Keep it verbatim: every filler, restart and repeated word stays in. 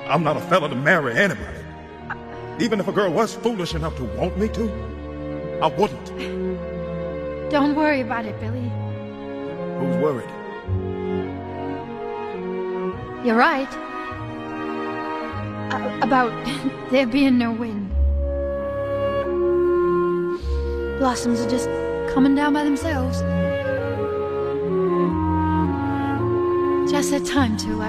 I'm not a fella to marry anybody. Even if a girl was foolish enough to want me to, I wouldn't. Don't worry about it, Billy. Who's worried? You're right. A- about there being no wind. Blossoms are just coming down by themselves. Just that time to.